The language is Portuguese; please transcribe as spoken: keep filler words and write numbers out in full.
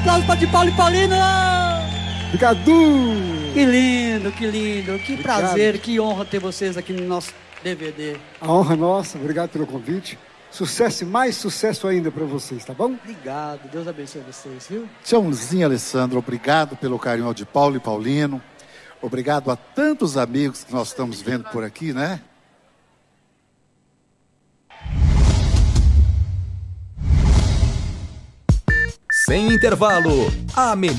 aplausos para de Paulo e Paulino! Obrigado! Que lindo, que lindo, que Obrigado. prazer, que honra ter vocês aqui no nosso D V D. A honra é nossa, obrigado pelo convite. Sucesso e mais sucesso ainda para vocês, tá bom? Obrigado, Deus abençoe vocês, viu? Tchauzinho, Alessandro, obrigado pelo carinho de Paulo e Paulino. Obrigado a tantos amigos que nós estamos vendo por aqui, né? Sem intervalo, a melhor